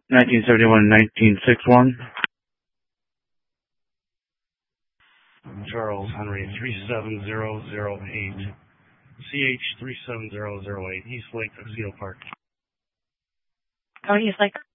1961-1961. Charles Henry 37008. CH 37008. East Lake, Tuxedo Park. Going East Lake.